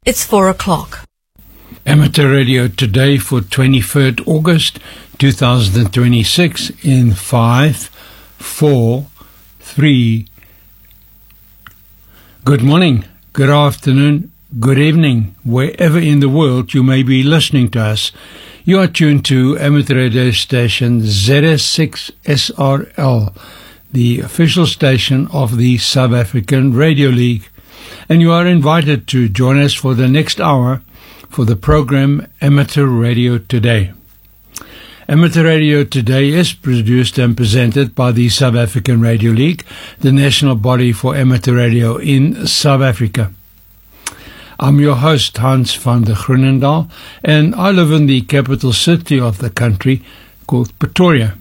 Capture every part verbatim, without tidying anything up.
It's four o'clock. Amateur Radio today for twenty-third August two thousand twenty-six in five, four, three. Good morning, good afternoon, good evening, wherever in the world you may be listening to us. You are tuned to amateur radio station Z S six S R L, the official station of the South African Radio League, and you are invited to join us for the next hour for the program Amateur Radio Today. Amateur Radio Today is produced and presented by the South African Radio League, the national body for amateur radio in South Africa. I'm your host, Hans van der Groenendaal, and I live in the capital city of the country called Pretoria.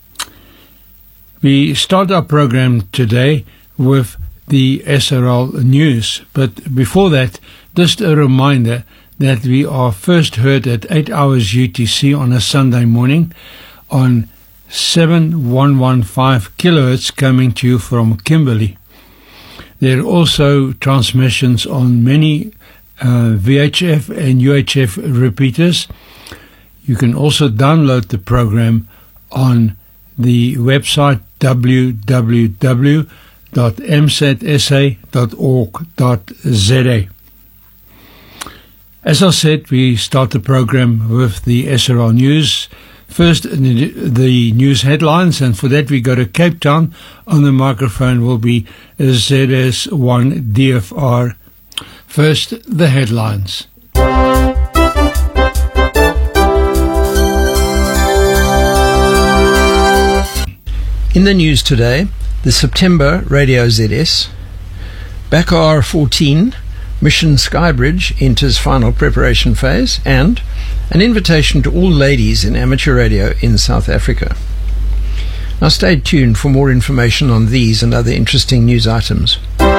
We start our program today with the S R L news, but before that, just a reminder that we are first heard at eight hours U T C on a Sunday morning on seven one one five kilohertz coming to you from Kimberley. There are also transmissions on many uh, V H F and U H F repeaters. You can also download the program on the website w w w dot m s a t s a dot org dot z a. As I said, we start the program with the S R L news. First, the news headlines, and for that we go to Cape Town. On the microphone will be Z S one D F R. First, the headlines. In the news today, the September Radio Z S, Bakar fourteen, Mission Skybridge enters final preparation phase, and an invitation to all ladies in amateur radio in South Africa. Now stay tuned for more information on these and other interesting news items.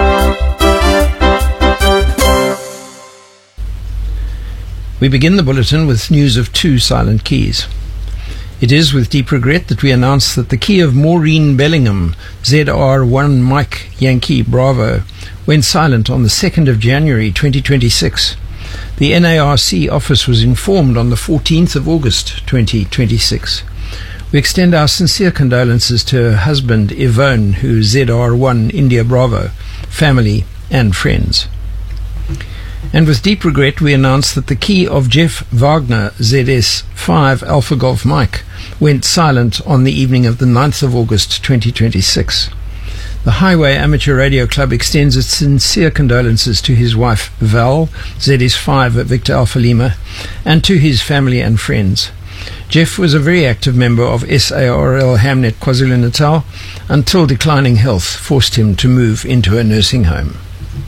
We begin the bulletin with news of two silent keys. It is with deep regret that we announce that the key of Maureen Bellingham, Z R one Mike Yankee Bravo, went silent on the second of January twenty twenty-six. The N A R C office was informed on the fourteenth of August twenty twenty-six. We extend our sincere condolences to her husband Yvonne, who Z R one India Bravo, family and friends. And with deep regret we announce that the key of Jeff Wagner Z S five Alpha Golf Mike went silent on the evening of the ninth of August twenty twenty-six. The Highway Amateur Radio Club extends its sincere condolences to his wife Val Z S five Victor Alpha Lima and to his family and friends. Jeff was a very active member of S A R L Hamnet KwaZulu-Natal until declining health forced him to move into a nursing home.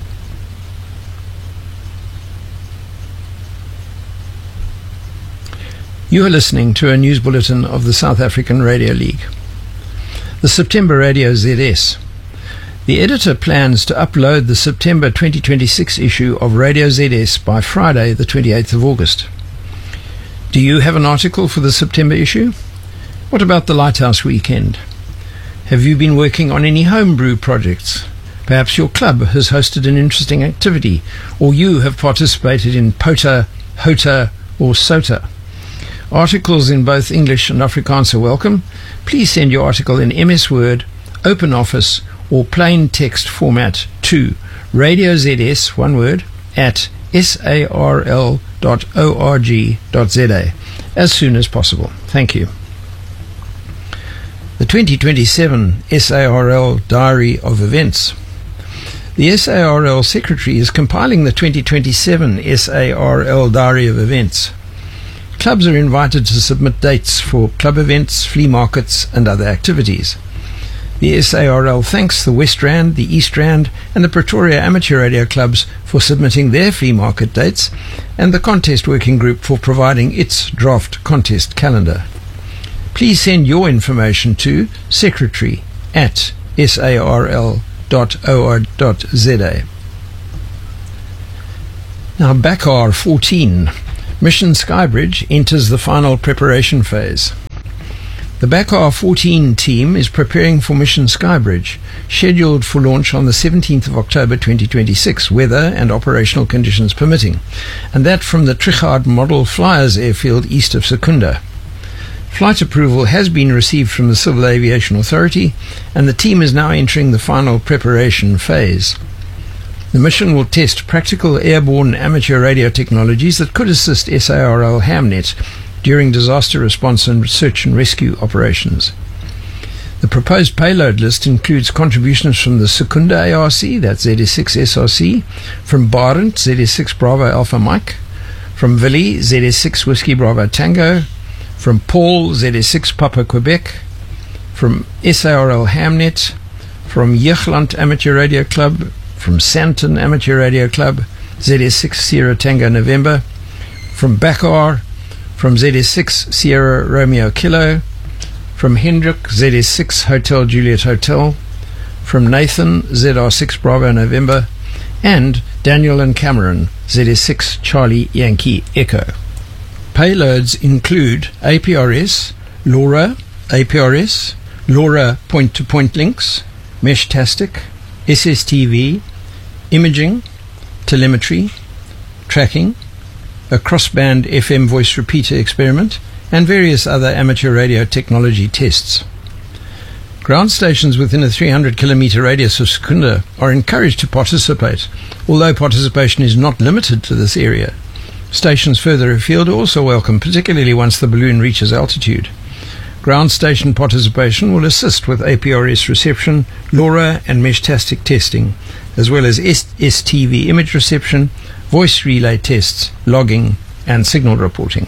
You are listening to a news bulletin of the South African Radio League. The September Radio Z S. The editor plans to upload the September twenty twenty-six issue of Radio Z S by Friday, the twenty-eighth of August. Do you have an article for the September issue? What about the Lighthouse Weekend? Have you been working on any homebrew projects? Perhaps your club has hosted an interesting activity, or you have participated in POTA, HOTA, or SOTA. Articles in both English and Afrikaans are welcome. Please send your article in M S Word, OpenOffice, or plain text format to Radio Z S, one word, at sarl dot org dot za as soon as possible. Thank you. The twenty twenty-seven S A R L Diary of Events. The S A R L Secretary is compiling the twenty twenty-seven S A R L Diary of Events. Clubs are invited to submit dates for club events, flea markets and other activities. The S A R L thanks the West Rand, the East Rand and the Pretoria Amateur Radio Clubs for submitting their flea market dates, and the Contest Working Group for providing its draft contest calendar. Please send your information to secretary at sarl dot org dot za. Now Bakar fourteen. Mission Skybridge enters the final preparation phase. The B A C R fourteen team is preparing for Mission Skybridge, scheduled for launch on the seventeenth of October twenty twenty-six, weather and operational conditions permitting, and that from the Trichard Model Flyers Airfield east of Secunda. Flight approval has been received from the Civil Aviation Authority, and the team is now entering the final preparation phase. The mission will test practical airborne amateur radio technologies that could assist S A R L Hamnet during disaster response and search and rescue operations. The proposed payload list includes contributions from the Secunda A R C, that's Z S six S R C, from Barent, Z S six Bravo Alpha Mike, from Willie, Z S six Whiskey Bravo Tango, from Paul, Z S six Papa Quebec, from S A R L Hamnet, from Jeugland Amateur Radio Club, from Santon Amateur Radio Club, Z S six Sierra Tango November, from B A C R, from Z S six Sierra Romeo Kilo, from Hendrik, Z S six Hotel Juliet Hotel, from Nathan, Z R six Bravo November, and Daniel and Cameron, Z S six Charlie Yankee Echo. Payloads include A P R S, LoRa, A P R S, LoRa point-to-point links, Meshtastic, S S T V, imaging, telemetry, tracking, a crossband F M voice repeater experiment, and various other amateur radio technology tests. Ground stations within a three hundred kilometre radius of Secunda are encouraged to participate, although participation is not limited to this area. Stations further afield are also welcome, particularly once the balloon reaches altitude. Ground station participation will assist with A P R S reception, LoRa and Meshtastic testing, as well as S S T V image reception, voice relay tests, logging, and signal reporting.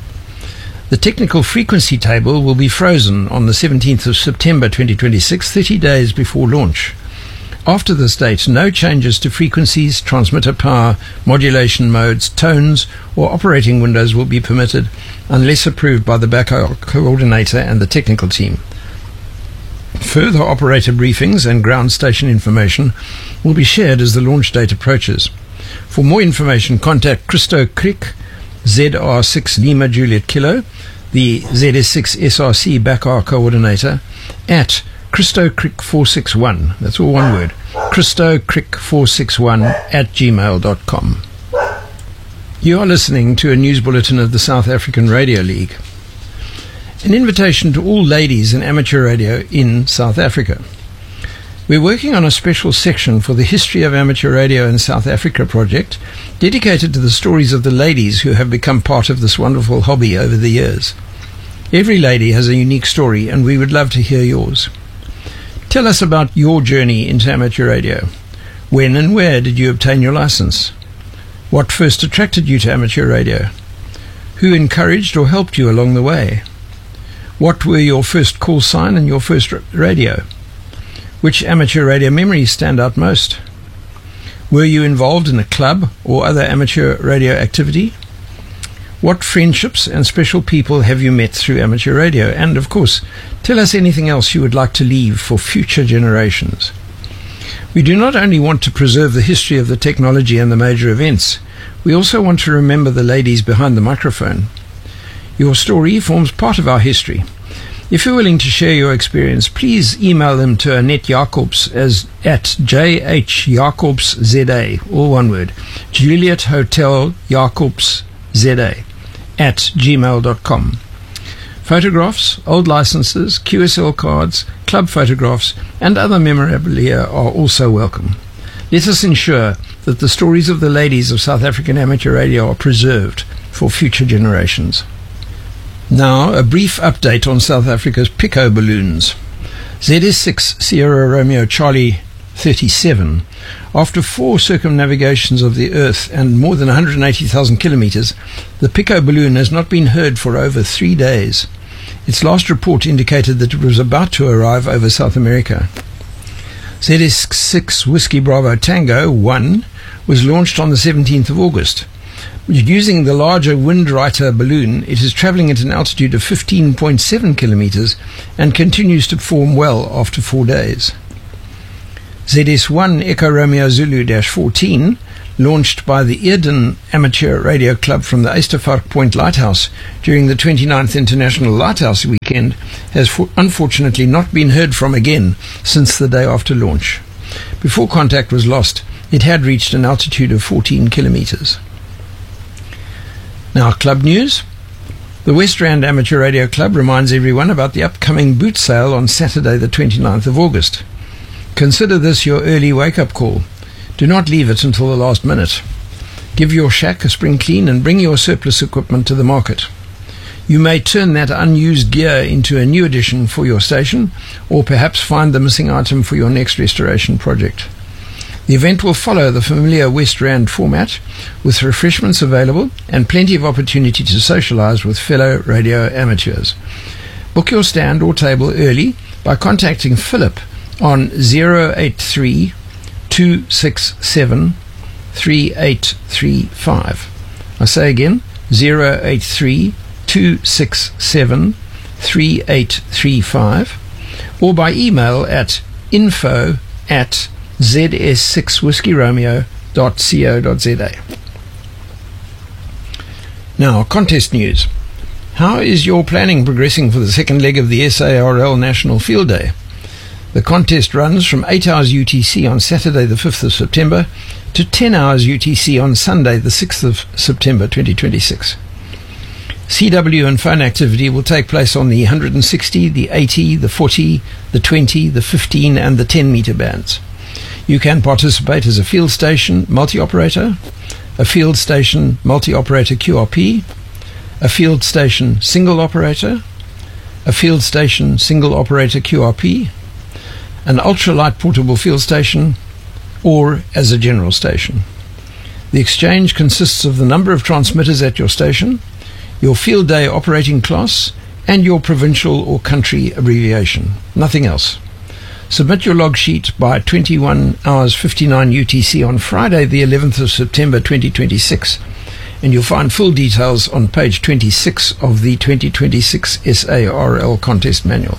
The technical frequency table will be frozen on the seventeenth of September twenty twenty-six, thirty days before launch. After this date, no changes to frequencies, transmitter power, modulation modes, tones, or operating windows will be permitted unless approved by the B A C R coordinator and the technical team. Further operator briefings and ground station information will be shared as the launch date approaches. For more information, contact Christo Crick, Z R six Lima Juliet Kilo, the Z S six S R C B A C R coordinator, at Christo Crick four six one, that's all one word, Christo Crick four six one at gmail dot com. You are listening to a news bulletin of the South African Radio League. An invitation to all ladies in amateur radio in South Africa. We're working on a special section for the History of Amateur Radio in South Africa project, dedicated to the stories of the ladies who have become part of this wonderful hobby over the years. Every lady has a unique story, and we would love to hear yours. Tell us about your journey into amateur radio. When and where did you obtain your license? What first attracted you to amateur radio? Who encouraged or helped you along the way? What were your first call sign and your first radio? Which amateur radio memories stand out most? Were you involved in a club or other amateur radio activity? What friendships and special people have you met through amateur radio? And, of course, tell us anything else you would like to leave for future generations. We do not only want to preserve the history of the technology and the major events, we also want to remember the ladies behind the microphone. Your story forms part of our history. If you're willing to share your experience, please email them to Annette Jacobs as at J H Jacobs Z A, all one word, Juliet Hotel Jacobs Z A, at gmail dot com. Photographs, old licenses, Q S L cards, club photographs, and other memorabilia are also welcome. Let us ensure that the stories of the ladies of South African amateur radio are preserved for future generations. Now, a brief update on South Africa's Pico balloons. Z S six Sierra Romeo Charlie thirty-seven. After four circumnavigations of the Earth and more than one hundred eighty thousand kilometers, the Pico balloon has not been heard for over three days. Its last report indicated that it was about to arrive over South America. Z S six Whiskey Bravo Tango one was launched on the seventeenth of August. Using the larger Windwriter balloon, it is travelling at an altitude of fifteen point seven kilometers and continues to perform well after four days. Z S one Echo Romeo Zulu fourteen launched by the Eden Amateur Radio Club from the Eystervark Point Lighthouse during the twenty-ninth International Lighthouse Weekend, has for- unfortunately not been heard from again since the day after launch. Before contact was lost, it had reached an altitude of fourteen kilometres. Now, club news. The West Rand Amateur Radio Club reminds everyone about the upcoming boot sale on Saturday the twenty-ninth of August. Consider this your early wake-up call. Do not leave it until the last minute. Give your shack a spring clean and bring your surplus equipment to the market. You may turn that unused gear into a new addition for your station, or perhaps find the missing item for your next restoration project. The event will follow the familiar West Rand format, with refreshments available and plenty of opportunity to socialise with fellow radio amateurs. Book your stand or table early by contacting Philip on zero eight three two six seven three eight three five. I say again, zero eight three two six seven three eight three five, or by email at info at z s six whiskey romeo dot co dot z a. Now, contest news. How is your planning progressing for the second leg of the S A R L National Field Day? The contest runs from eight hours U T C on Saturday the fifth of September to ten hours U T C on Sunday the sixth of September twenty twenty-six. C W and phone activity will take place on the one hundred sixty, the eighty, the forty, the twenty, the fifteen and the ten metre bands. You can participate as a field station multi-operator, a field station multi-operator Q R P, a field station single operator, a field station single operator Q R P, an ultralight portable field station, or as a general station. The exchange consists of the number of transmitters at your station, your field day operating class, and your provincial or country abbreviation. Nothing else. Submit your log sheet by twenty-one hours fifty-nine U T C on Friday the eleventh of September twenty twenty-six, and you'll find full details on page twenty-six of the twenty twenty-six S A R L Contest Manual.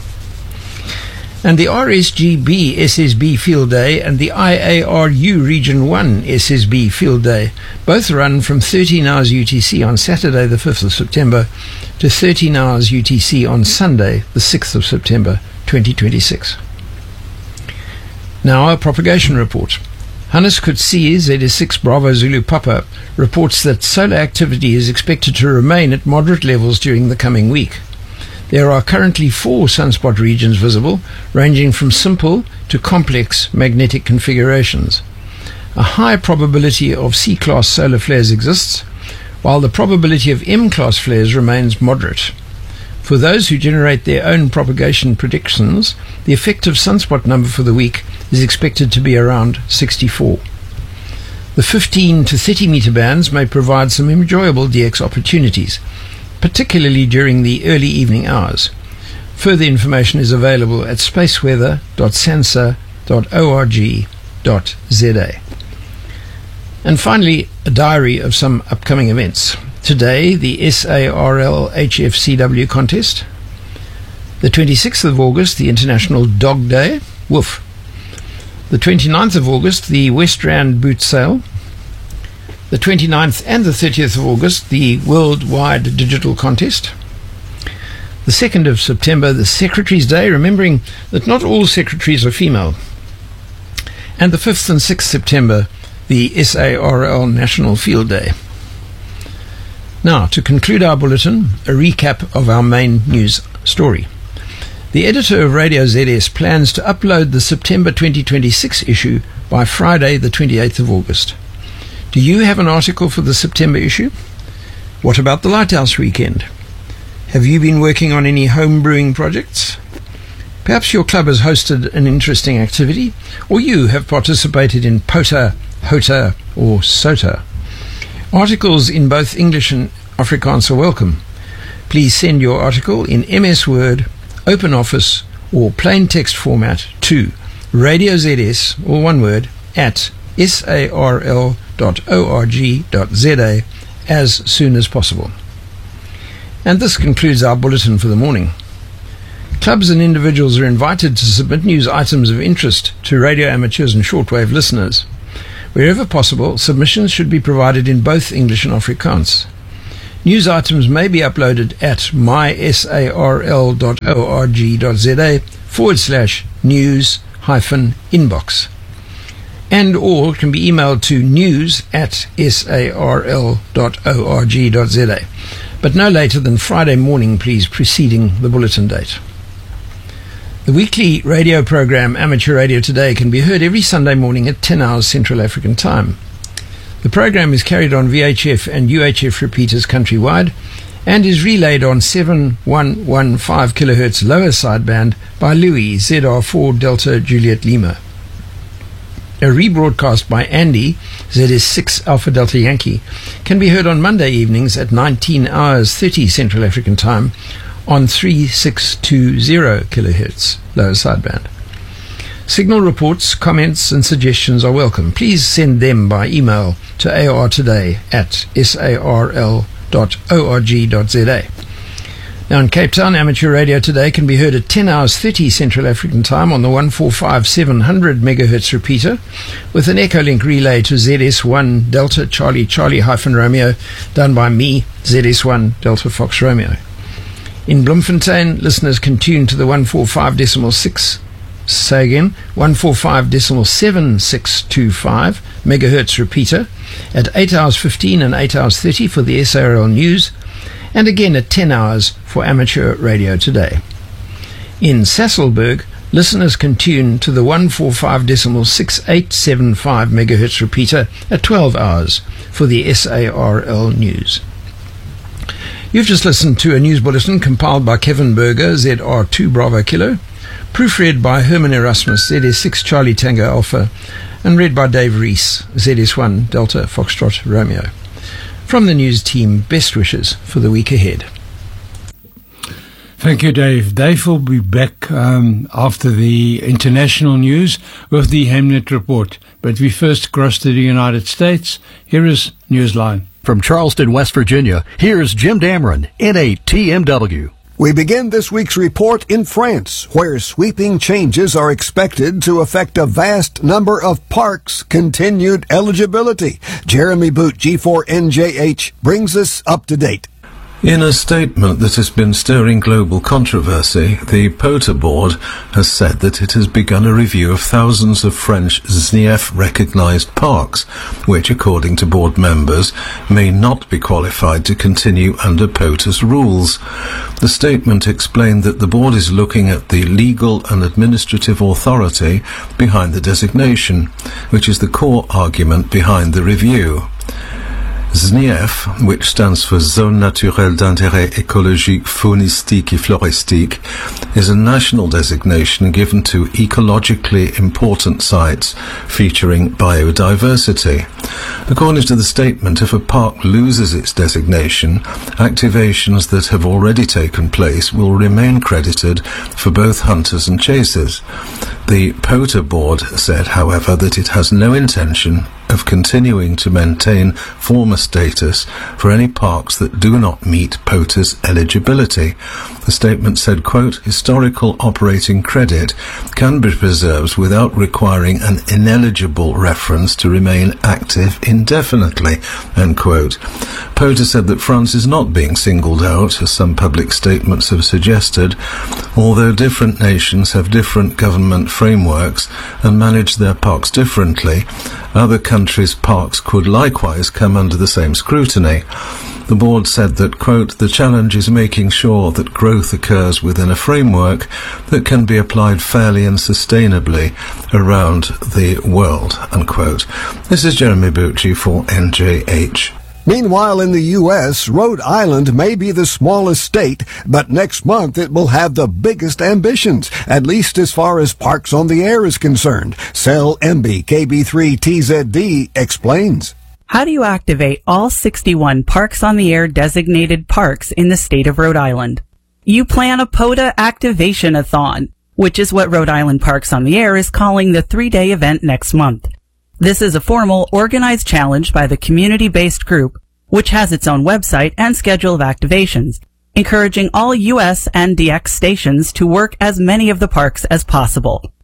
And the R S G B S S B Field Day and the I A R U Region one S S B Field Day both run from thirteen hours U T C on Saturday the fifth of September to thirteen hours U T C on Sunday the sixth of September twenty twenty-six. Now, a propagation report. Hannes Kutsi, Z S six Bravo Zulu Papa, reports that solar activity is expected to remain at moderate levels during the coming week. There are currently four sunspot regions visible, ranging from simple to complex magnetic configurations. A high probability of C-class solar flares exists, while the probability of M-class flares remains moderate. For those who generate their own propagation predictions, the effective sunspot number for the week is expected to be around sixty-four. The fifteen to thirty metre bands may provide some enjoyable D X opportunities, particularly during the early evening hours. Further information is available at spaceweather dot sansa dot org dot z a. And finally, a diary of some upcoming events. Today, the S A R L H F C W contest. The twenty-sixth of August, the International Dog Day. Woof. The twenty-ninth of August, the West Rand Boot Sale. The twenty-ninth and the thirtieth of August, the Worldwide Digital Contest. The second of September, the Secretary's Day, remembering that not all secretaries are female. And the fifth and sixth of September, the S A R L National Field Day. Now, to conclude our bulletin, a recap of our main news story. The editor of Radio Z S plans to upload the September twenty twenty-six issue by Friday the twenty-eighth of August. Do you have an article for the September issue? What about the Lighthouse Weekend? Have you been working on any home brewing projects? Perhaps your club has hosted an interesting activity, or you have participated in POTA, HOTA, or SOTA. Articles in both English and Afrikaans are welcome. Please send your article in M S Word, OpenOffice, or plain text format to Radio Z S, or one word, at sarl dot org dot z a as soon as possible. And this concludes our bulletin for the morning. Clubs and individuals are invited to submit news items of interest to radio amateurs and shortwave listeners. Wherever possible, submissions should be provided in both English and Afrikaans. News items may be uploaded at mysarl.org.za forward slash news hyphen inbox. And all can be emailed to news at sarl.org.za, but no later than Friday morning, please, preceding the bulletin date. The weekly radio program Amateur Radio Today can be heard every Sunday morning at ten hours Central African Time. The program is carried on V H F and U H F repeaters countrywide and is relayed on seven one one five kilohertz lower sideband by Louis Z R four Delta Juliet Lima. A rebroadcast by Andy Z S six Alpha Delta Yankee can be heard on Monday evenings at nineteen hours thirty Central African Time on three six two zero kilohertz lower sideband. Signal reports, comments and suggestions are welcome. Please send them by email to artoday at sarl.org.za. Now in Cape Town, Amateur Radio Today can be heard at ten hours thirty Central African Time on the one four five seven hundred megahertz repeater with an Echolink relay to Z S one Delta Charlie Charlie hyphen Romeo done by me, Z S one Delta Fox Romeo. In Bloemfontein, listeners can tune to the one four five decimal six, say again, one four five decimal seven six two five megahertz repeater at eight hours fifteen and eight hours thirty for the S R L News, and again at ten hours for Amateur Radio Today. In Sasolburg, listeners can tune to the one four five decimal six eight seven five megahertz repeater at twelve hours for the S A R L News. You've just listened to a news bulletin compiled by Kevin Berger, Z R two Bravo Kilo, proofread by Herman Erasmus, Z S six Charlie Tango Alpha, and read by Dave Rees, Z S one Delta Foxtrot Romeo. From the news team, best wishes for the week ahead. Thank you, Dave. Dave will be back um, after the international news with the Hemnet Report. But we first cross to the United States. Here is Newsline. From Charleston, West Virginia, here's Jim Dameron, N eight T M W. We begin this week's report in France, where sweeping changes are expected to affect a vast number of parks' continued eligibility. Jeremy Boot, G four N J H, brings us up to date. In a statement that has been stirring global controversy, the POTA board has said that it has begun a review of thousands of French Z N I F-recognised parks, which, according to board members, may not be qualified to continue under POTA's rules. The statement explained that the board is looking at the legal and administrative authority behind the designation, which is the core argument behind the review. Z N I F, which stands for Zone Naturelle d'Intérêt Écologique Faunistique et Floristique, is a national designation given to ecologically important sites featuring biodiversity. According to the statement, if a park loses its designation, activations that have already taken place will remain credited for both hunters and chasers. The POTA board said, however, that it has no intention of continuing to maintain former status for any parks that do not meet POTA's eligibility. The statement said, quote, historical operating credit can be preserved without requiring an ineligible reference to remain active indefinitely, end quote. POTA said that France is not being singled out, as some public statements have suggested, although different nations have different government frameworks and manage their parks differently. Other countries' parks could likewise come under the same scrutiny. The board said that, quote, the challenge is making sure that growth occurs within a framework that can be applied fairly and sustainably around the world, unquote. This is Jeremy Bucci for N J H. Meanwhile, in the U S, Rhode Island may be the smallest state, but next month it will have the biggest ambitions, at least as far as Parks on the Air is concerned. Sel Emby, K B three T Z D, explains. How do you activate all sixty-one Parks on the Air designated parks in the state of Rhode Island? You plan a POTA Activation-a-thon, which is what Rhode Island Parks on the Air is calling the three-day event next month. This is a formal, organized challenge by the community-based group, which has its own website and schedule of activations, encouraging all U S and D X stations to work as many of the parks as possible.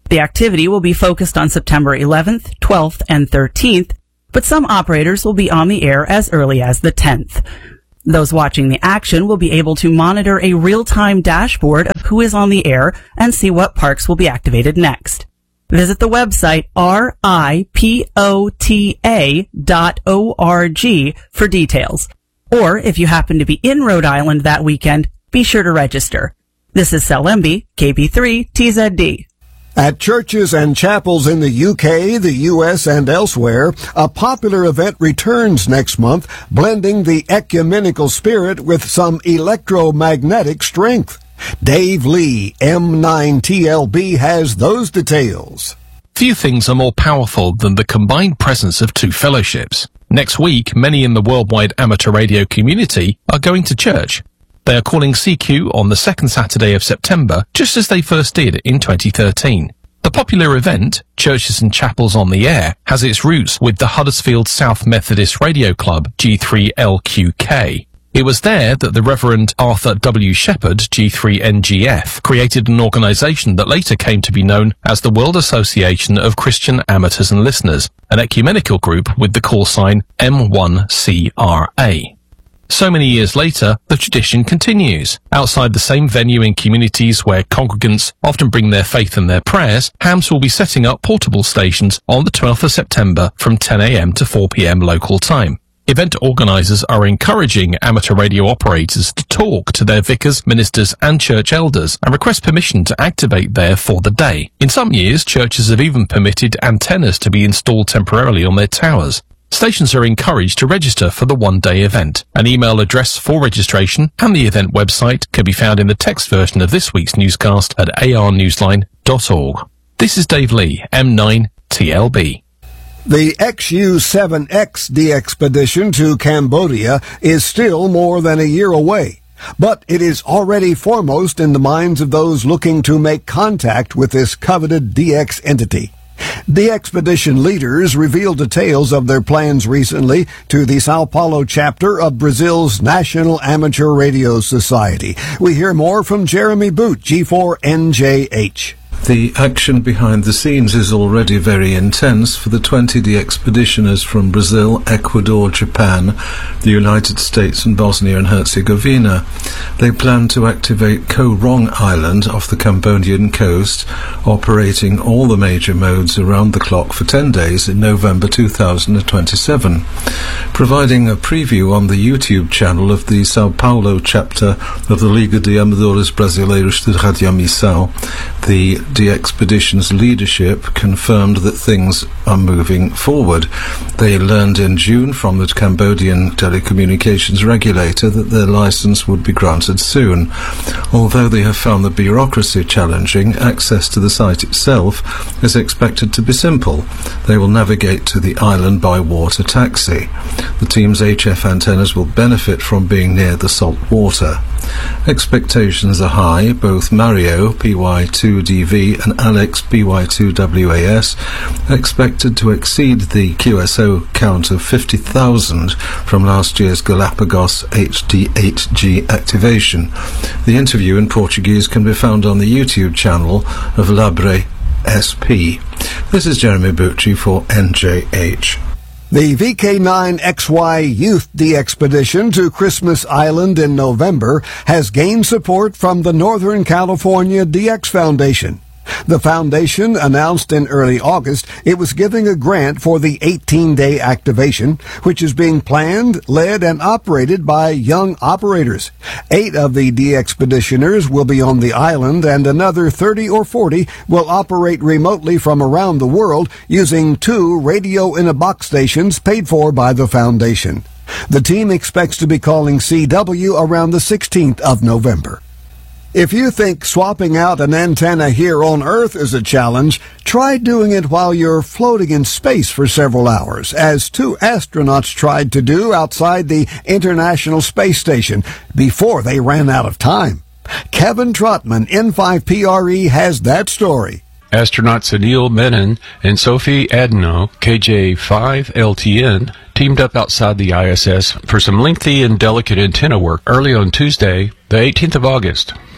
The activity will be focused on September eleventh, twelfth, and thirteenth, but some operators will be on the air as early as the tenth. Those watching the action will be able to monitor a real-time dashboard of who is on the air and see what parks will be activated next. Visit the website R I P O T A dot O R G for details. Or if you happen to be in Rhode Island that weekend, be sure to register. This is Sel Emby, K B three T Z D. At churches and chapels in the U K, the U S, and elsewhere, a popular event returns next month, blending the ecumenical spirit with some electromagnetic strength. Dave Lee, M nine T L B, has those details. Few things are more powerful than the combined presence of two fellowships. Next week, many in the worldwide amateur radio community are going to church. They are calling C Q on the second Saturday of September, just as they first did in twenty thirteen. The popular event, Churches and Chapels on the Air, has its roots with the Huddersfield South Methodist Radio Club, G three L Q K. It was there that the Reverend Arthur W. Shepherd, G three N G F, created an organisation that later came to be known as the World Association of Christian Amateurs and Listeners, an ecumenical group with the call sign M one C R A. So many years later, the tradition continues. Outside the same venue in communities where congregants often bring their faith and their prayers, Hams will be setting up portable stations on the twelfth of September from ten a m to four p m local time. Event organisers are encouraging amateur radio operators to talk to their vicars, ministers and church elders and request permission to activate there for the day. In some years, churches have even permitted antennas to be installed temporarily on their towers. Stations are encouraged to register for the one-day event. An email address for registration and the event website can be found in the text version of this week's newscast at a r newsline dot org. This is Dave Lee, M nine T L B. The X U seven X de-expedition to Cambodia is still more than a year away, but it is already foremost in the minds of those looking to make contact with this coveted D X entity. The expedition leaders revealed details of their plans recently to the Sao Paulo chapter of Brazil's National Amateur Radio Society. We hear more from Jeremy Boot, G four N J H. The action behind the scenes is already very intense for the twenty de-expeditioners from Brazil, Ecuador, Japan, the United States and Bosnia and Herzegovina. They plan to activate Koh Rong Island off the Cambodian coast, operating all the major modes around the clock for ten days in November two thousand twenty-seven. Providing a preview on the YouTube channel of the Sao Paulo chapter of the Liga de Amadores Brasileiros de Radiomissão, the The expedition's leadership confirmed that things are moving forward. They learned in June from the Cambodian telecommunications regulator that their license would be granted soon. Although they have found the bureaucracy challenging, access to the site itself is expected to be simple. They will navigate to the island by water taxi. The team's H F antennas will benefit from being near the salt water. Expectations are high. Both Mario, P Y two D V, and Alex, P Y two W A S, are expected to exceed the Q S O count of fifty thousand from last year's Galapagos H D eight G activation. The interview in Portuguese can be found on the YouTube channel of Labre S P. This is Jeremy Bucci for N J H. The V K nine X Y Youth de-expedition to Christmas Island in November has gained support from the Northern California D X Foundation. The foundation announced in early August it was giving a grant for the eighteen-day activation, which is being planned, led, and operated by young operators. Eight of the de-expeditioners will be on the island, and another thirty or forty will operate remotely from around the world using two radio-in-a-box stations paid for by the foundation. The team expects to be calling C W around the sixteenth of November. If you think swapping out an antenna here on Earth is a challenge, try doing it while you're floating in space for several hours, as two astronauts tried to do outside the International Space Station before they ran out of time. Kevin Trotman, N five P R E, has that story. Astronauts Anil Menon and Sophie Adno, K J five L T N, teamed up outside the I S S for some lengthy and delicate antenna work early on Tuesday, the eighteenth of August.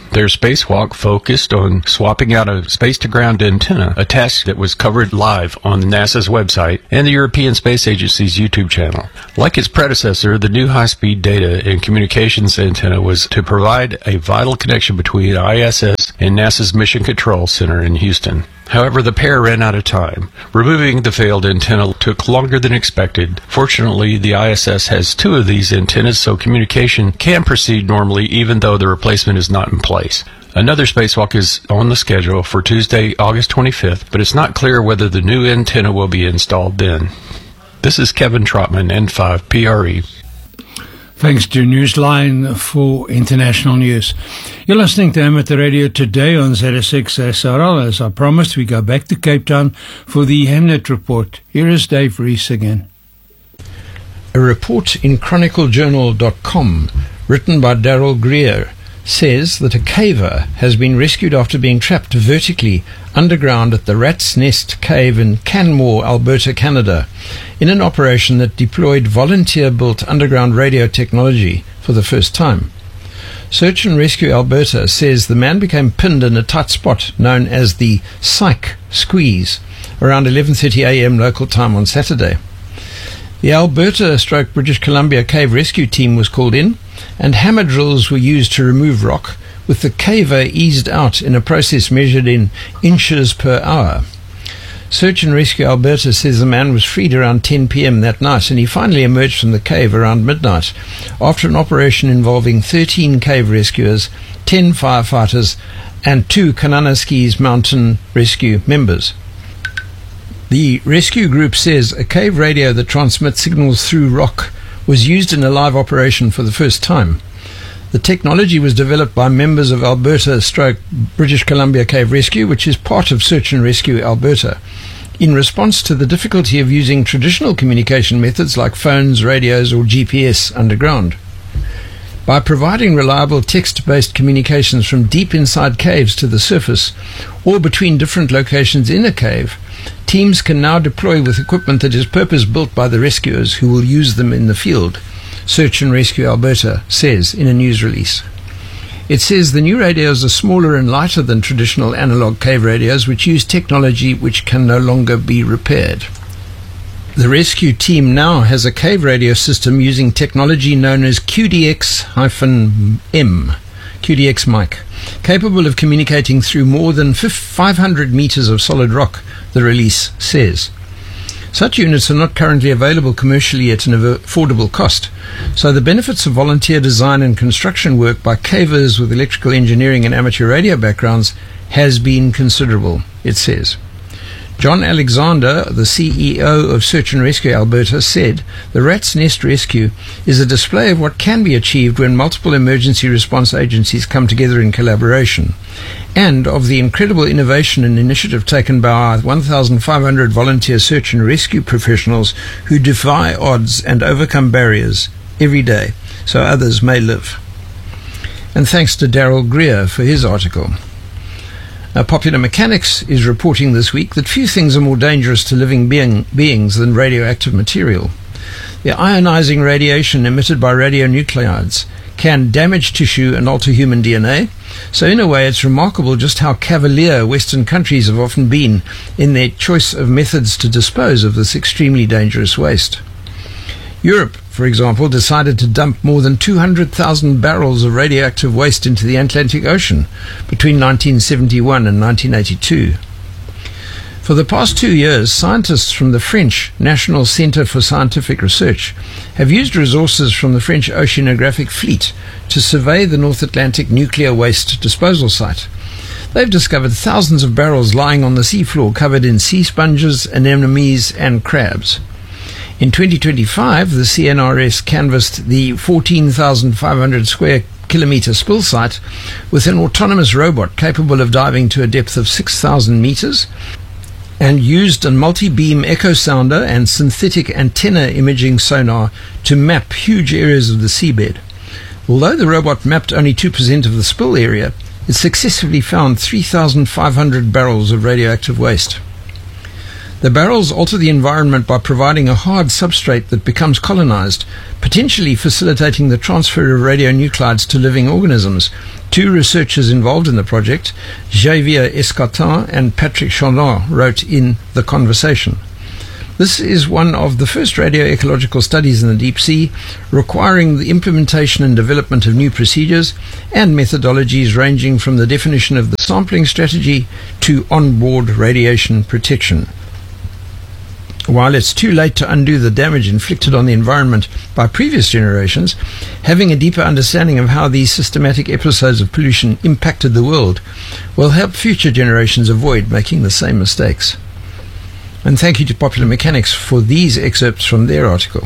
Their spacewalk focused on swapping out a space-to-ground antenna, a task that was covered live on NASA's website and the European Space Agency's YouTube channel. Like its predecessor, the new high-speed data and communications antenna was to provide a vital connection between I S S and NASA's Mission Control Center in Houston. However, the pair ran out of time. Removing the failed antenna took longer than expected. Fortunately, the I S S has two of these antennas, so communication can proceed normally even though the replacement is not in place. Another spacewalk is on the schedule for Tuesday, August twenty-fifth, but it's not clear whether the new antenna will be installed then. This is Kevin Trotman, N five P R E. Thanks to Newsline for international news. You're listening to Amateur Radio today on Z S X S R L. As I promised, we go back to Cape Town for the Hemnet Report. Here is Dave Rees again. A report in chronicle journal dot com, written by Daryl Greer, says that a caver has been rescued after being trapped vertically underground at the Rat's Nest Cave in Canmore, Alberta, Canada, in an operation that deployed volunteer-built underground radio technology for the first time. Search and Rescue Alberta says the man became pinned in a tight spot known as the Psych Squeeze around eleven thirty a.m. local time on Saturday. The Alberta stroke British Columbia Cave Rescue Team was called in, and hammer drills were used to remove rock, with the caver eased out in a process measured in inches per hour. Search and Rescue Alberta says the man was freed around ten p.m. that night, and he finally emerged from the cave around midnight after an operation involving thirteen cave rescuers, ten firefighters, and two Kananaskis Mountain Rescue members. The rescue group says a cave radio that transmits signals through rock was used in a live operation for the first time. The technology was developed by members of Alberta stroke British Columbia Cave Rescue, which is part of Search and Rescue Alberta, in response to the difficulty of using traditional communication methods like phones, radios, or G P S underground. By providing reliable text-based communications from deep inside caves to the surface, or between different locations in a cave, teams can now deploy with equipment that is purpose-built by the rescuers who will use them in the field, Search and Rescue Alberta says in a news release. It says the new radios are smaller and lighter than traditional analog cave radios, which use technology which can no longer be repaired. The rescue team now has a cave radio system using technology known as Q D X M, Q D X mic, capable of communicating through more than five hundred meters of solid rock, the release says. Such units are not currently available commercially at an affordable cost, so the benefits of volunteer design and construction work by cavers with electrical engineering and amateur radio backgrounds has been considerable, it says. John Alexander, the C E O of Search and Rescue Alberta, said the Rat's Nest Rescue is a display of what can be achieved when multiple emergency response agencies come together in collaboration, and of the incredible innovation and initiative taken by our one thousand five hundred volunteer search and rescue professionals who defy odds and overcome barriers every day so others may live. And thanks to Daryl Greer for his article. Now, Popular Mechanics is reporting this week that few things are more dangerous to living being, beings than radioactive material. The ionizing radiation emitted by radionuclides can damage tissue and alter human D N A, so in a way it's remarkable just how cavalier Western countries have often been in their choice of methods to dispose of this extremely dangerous waste. Europe, for example, decided to dump more than two hundred thousand barrels of radioactive waste into the Atlantic Ocean between nineteen seventy-one and nineteen eighty-two. For the past two years, scientists from the French National Centre for Scientific Research have used resources from the French Oceanographic Fleet to survey the North Atlantic nuclear waste disposal site. They've discovered thousands of barrels lying on the seafloor covered in sea sponges, anemones, and crabs. In twenty twenty-five, the C N R S canvassed the fourteen thousand five hundred square kilometre spill site with an autonomous robot capable of diving to a depth of six thousand meters, and used a multi-beam echo sounder and synthetic antenna imaging sonar to map huge areas of the seabed. Although the robot mapped only two percent of the spill area, it successfully found three thousand five hundred barrels of radioactive waste. The barrels alter the environment by providing a hard substrate that becomes colonized, potentially facilitating the transfer of radionuclides to living organisms. Two researchers involved in the project, Javier Escartin and Patrick Chandon, wrote in The Conversation. This is one of the first radioecological studies in the deep sea, requiring the implementation and development of new procedures and methodologies ranging from the definition of the sampling strategy to onboard radiation protection. While it's too late to undo the damage inflicted on the environment by previous generations, having a deeper understanding of how these systematic episodes of pollution impacted the world will help future generations avoid making the same mistakes. And thank you to Popular Mechanics for these excerpts from their article.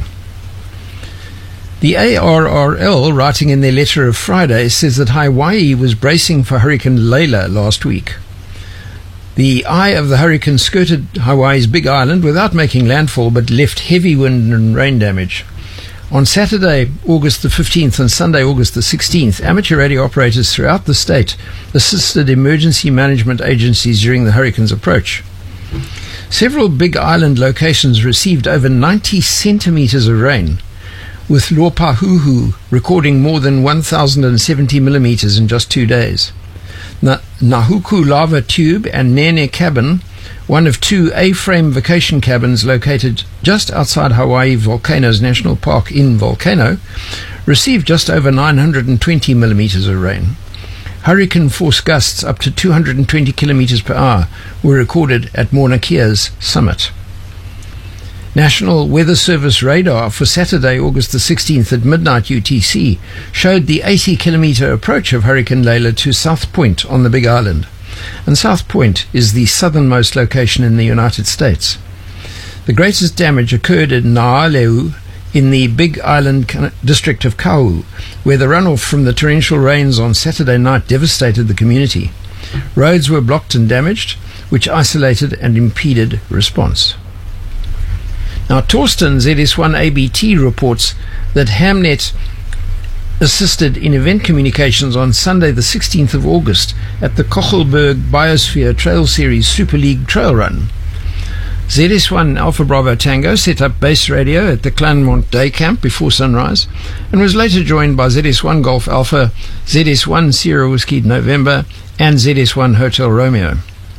The A R R L, writing in their letter of Friday, says that Hawaii was bracing for Hurricane Leila last week. The eye of the hurricane skirted Hawaii's Big Island without making landfall, but left heavy wind and rain damage. On Saturday, August the fifteenth, and Sunday, August the sixteenth, amateur radio operators throughout the state assisted emergency management agencies during the hurricane's approach. Several Big Island locations received over ninety centimeters of rain, with Lopahuhu recording more than one thousand seventy millimeters in just two days. Na- Nahuku Lava Tube and Nene Cabin, one of two A-frame vacation cabins located just outside Hawaii Volcanoes National Park in Volcano, received just over nine hundred twenty millimeters of rain. Hurricane force gusts up to two hundred twenty kilometers per hour were recorded at Mauna Kea's summit. National Weather Service radar for Saturday, August the sixteenth at midnight U T C showed the eighty kilometer approach of Hurricane Leila to South Point on the Big Island. And South Point is the southernmost location in the United States. The greatest damage occurred in Naʻaleu in the Big Island district of Kau, where the runoff from the torrential rains on Saturday night devastated the community. Roads were blocked and damaged, which isolated and impeded response. Now, Torsten Z S one A B T reports that Hamnet assisted in event communications on Sunday the sixteenth of August at the Kochelberg Biosphere Trail Series Super League Trail Run. Z S one Alpha Bravo Tango set up base radio at the Claremont Day Camp before sunrise and was later joined by Z S one Golf Alpha, Z S one Sierra Whiskey November and Z S one Hotel Romeo.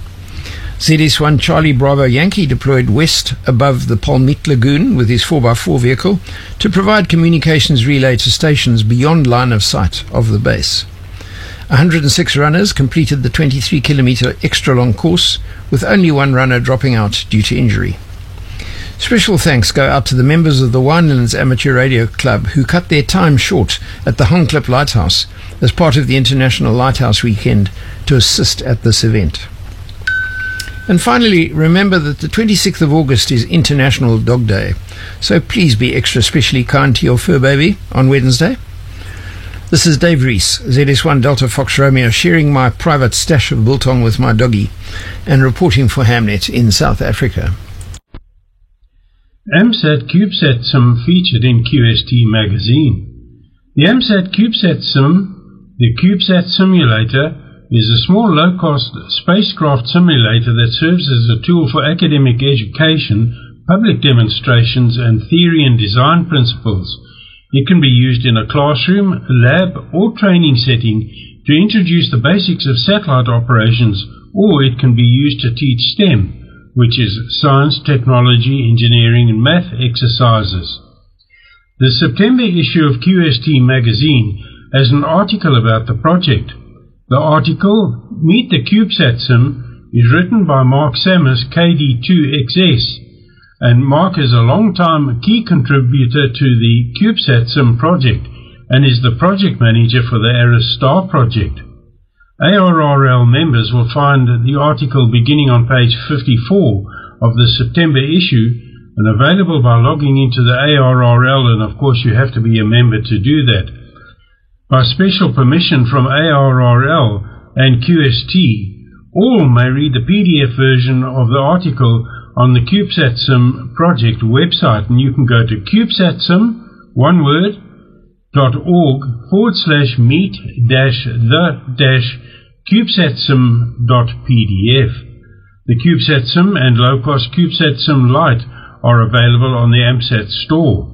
Z S one Charlie Bravo Yankee deployed west above the Palmit Lagoon with his four by four vehicle to provide communications relay to stations beyond line of sight of the base. one hundred six runners completed the twenty-three kilometer extra-long course, with only one runner dropping out due to injury. Special thanks go out to the members of the Winelands Amateur Radio Club who cut their time short at the Hongklip Lighthouse as part of the International Lighthouse Weekend to assist at this event. And finally, remember that the twenty-sixth of August is International Dog Day, so please be extra specially kind to your fur baby on Wednesday. This is Dave Rees, Z S one Delta Fox Romeo, sharing my private stash of biltong with my doggy and reporting for Hamnet in South Africa. AMSAT CubeSat Sim featured in Q S T magazine. The AMSAT CubeSat Sim, the CubeSat simulator, is a small low-cost spacecraft simulator that serves as a tool for academic education, public demonstrations, and theory and design principles. It can be used in a classroom, lab, or training setting to introduce the basics of satellite operations, or it can be used to teach STEM, which is science, technology, engineering, and math exercises. The September issue of Q S T magazine has an article about the project. The article, Meet the CubeSat Sim, is written by Mark Samus, K D two X S, and Mark is a long-time key contributor to the CubeSat Sim project and is the project manager for the Aris Star project. A R R L members will find the article beginning on page fifty-four of the September issue and available by logging into the A R R L, and of course you have to be a member to do that. By special permission from A R R L and Q S T, all may read the P D F version of the article on the CubeSat Sim project website, and you can go to CubeSatSim, one word, dot org forward slash meet dash the dash CubeSatSim dot P D F. The CubeSat Sim and low-cost CubeSat Sim Lite are available on the AMSAT store.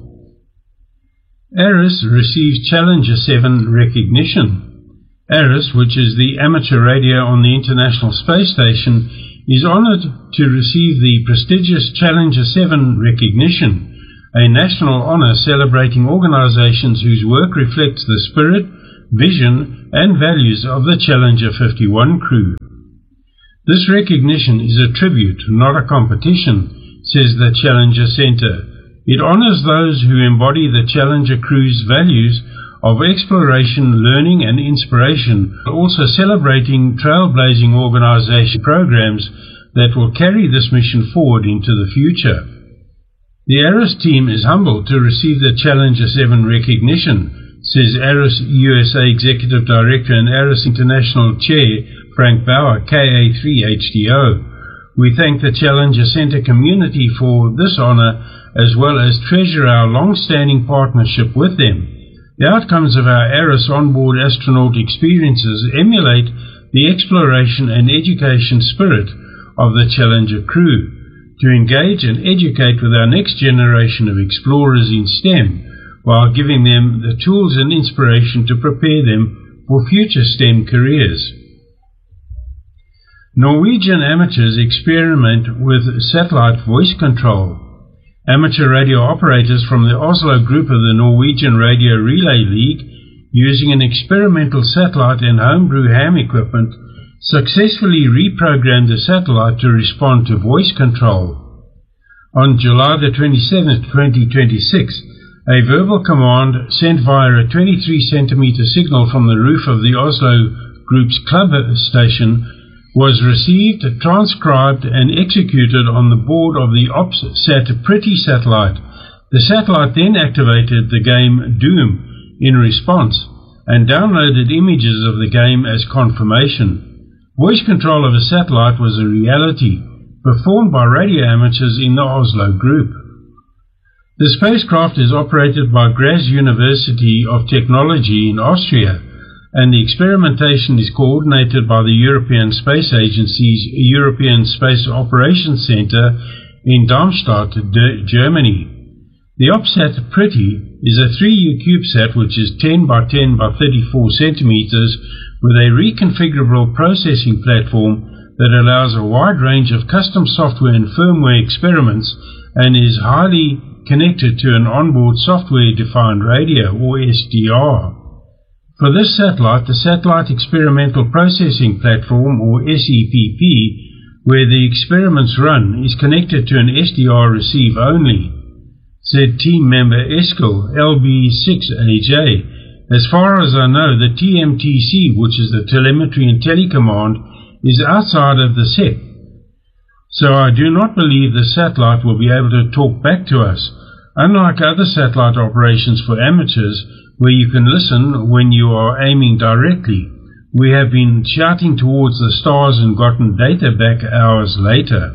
ARIS receives Challenger seven recognition. ARIS, which is the amateur radio on the International Space Station, is honored to receive the prestigious Challenger seven recognition, a national honor celebrating organizations whose work reflects the spirit, vision, and values of the Challenger fifty-one crew. This recognition is a tribute, not a competition, says the Challenger Center. It honors those who embody the Challenger crew's values of exploration, learning, and inspiration, also celebrating trailblazing organization programs that will carry this mission forward into the future. The ARIS team is humbled to receive the Challenger seven recognition, says ARIS U S A Executive Director and ARIS International Chair Frank Bauer, K A three H D O. We thank the Challenger Center community for this honor, as well as treasure our long-standing partnership with them. The outcomes of our ARIS onboard astronaut experiences emulate the exploration and education spirit of the Challenger crew, to engage and educate with our next generation of explorers in STEM, while giving them the tools and inspiration to prepare them for future STEM careers. Norwegian amateurs experiment with satellite voice control. Amateur radio operators from the Oslo group of the Norwegian Radio Relay League, using an experimental satellite and homebrew ham equipment, successfully reprogrammed the satellite to respond to voice control. On July the twenty-seventh, twenty twenty-six, a verbal command sent via a twenty-three centimeter signal from the roof of the Oslo group's club station was received, transcribed, and executed on the board of the OPSAT Pretty satellite. The satellite then activated the game Doom in response and downloaded images of the game as confirmation. Voice control of a satellite was a reality, performed by radio amateurs in the Oslo group. The spacecraft is operated by Graz University of Technology in Austria, and the experimentation is coordinated by the European Space Agency's European Space Operations Center in Darmstadt, Germany. The OPSAT Pretty is a three U CubeSat which is ten by ten by thirty-four centimeters with a reconfigurable processing platform that allows a wide range of custom software and firmware experiments and is highly connected to an onboard software-defined radio, or S D R. For this satellite, the Satellite Experimental Processing Platform, or S E P P, where the experiments run, is connected to an S D R receive only, said team member Eskil L B six A J. As far as I know, the T M T C, which is the Telemetry and Telecommand, is outside of the S E P. So I do not believe the satellite will be able to talk back to us. Unlike other satellite operations for amateurs, where you can listen when you are aiming directly, we have been shouting towards the stars and gotten data back hours later.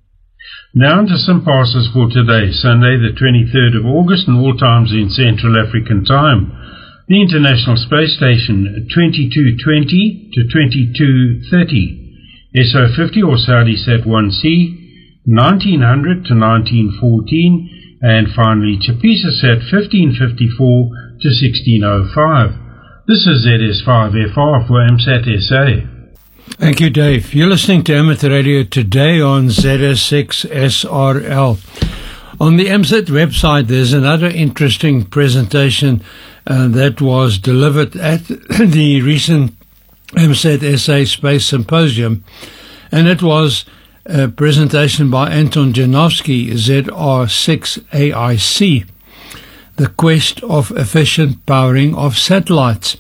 Now on to some passes for today, Sunday the twenty-third of August, and all times in Central African Time. The International Space Station, twenty-two twenty to twenty-two thirty. S O fifty or Saudi Sat one C, nineteen hundred to nineteen fourteen, and finally Chapisa Sat fifteen fifty-four to sixteen oh five. This is Z S five F R for AMSAT S A. Thank you, Dave. You're listening to Amateur Radio today on Z S six S R L. On the AMSAT website, there's another interesting presentation uh, that was delivered at the recent AMSAT S A Space Symposium, and it was a presentation by Anton Janowski, Z R six A I C, The Quest of Efficient Powering of Satellites.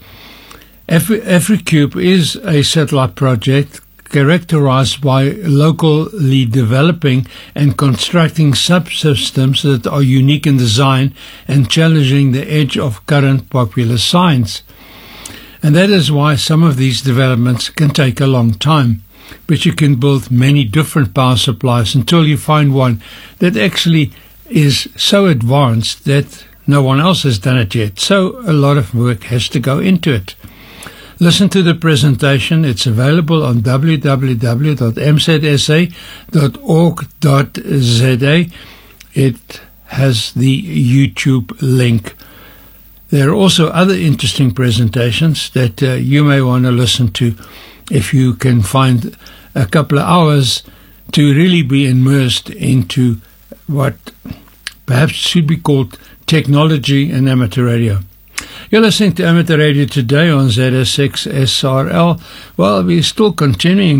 AfriCube is a satellite project characterized by locally developing and constructing subsystems that are unique in design and challenging the edge of current popular science. And that is why some of these developments can take a long time. But you can build many different power supplies until you find one that actually is so advanced that no one else has done it yet. So a lot of work has to go into it. Listen to the presentation. It's available on w w w dot m z s a dot org dot z a. It has the YouTube link. There are also other interesting presentations that uh, you may want to listen to if you can find a couple of hours to really be immersed into what perhaps should be called technology and amateur radio. You're listening to Amateur Radio today on Z S six S R L. Well, we're still continuing